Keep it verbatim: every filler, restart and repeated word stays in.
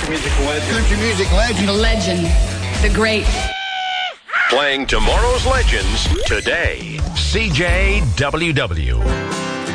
country music legend. Country music legend. The legend. The great. Playing tomorrow's legends today. C J W W.